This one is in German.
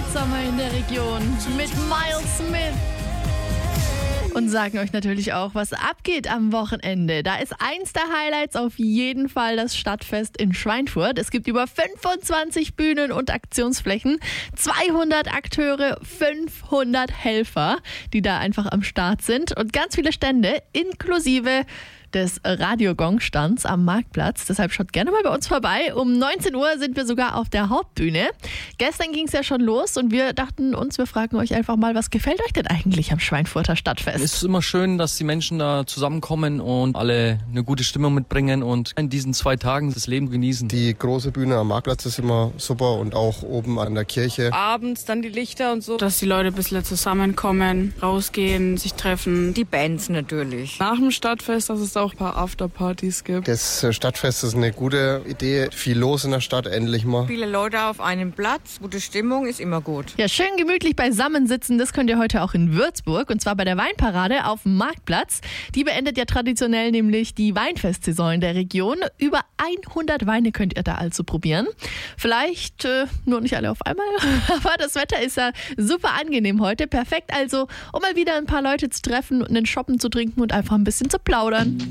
Hochsommer in der Region mit Miles Smith. Und sagen euch natürlich auch, was abgeht am Wochenende. Da ist eins der Highlights auf jeden Fall das Stadtfest in Schweinfurt. Es gibt über 25 Bühnen und Aktionsflächen, 200 Akteure, 500 Helfer, die da einfach am Start sind und ganz viele Stände inklusive des Radio-Gong-Stands am Marktplatz. Deshalb schaut gerne mal bei uns vorbei. Um 19 Uhr sind wir sogar auf der Hauptbühne. Gestern ging es ja schon los und wir dachten uns, wir fragen euch einfach mal, was gefällt euch denn eigentlich am Schweinfurter Stadtfest? Es ist immer schön, dass die Menschen da zusammenkommen und alle eine gute Stimmung mitbringen und in diesen 2 Tagen das Leben genießen. Die große Bühne am Marktplatz ist immer super und auch oben an der Kirche. Abends dann die Lichter und so. Dass die Leute ein bisschen zusammenkommen, rausgehen, sich treffen. Die Bands natürlich. Nach dem Stadtfest, dass es auch ein paar Afterpartys gibt. Das Stadtfest ist eine gute Idee. Viel los in der Stadt, endlich mal. Viele Leute auf einem Platz. Gute Stimmung ist immer gut. Ja, schön gemütlich beisammensitzen, das könnt ihr heute auch in Würzburg. Und zwar bei der Weinparade auf dem Marktplatz. Die beendet ja traditionell nämlich die Weinfestsaison in der Region. Über 100 Weine könnt ihr da also probieren. Vielleicht nur nicht alle auf einmal, aber das Wetter ist ja super angenehm heute. Perfekt also, um mal wieder ein paar Leute zu treffen und einen Shoppen zu trinken und einfach ein bisschen zu plaudern.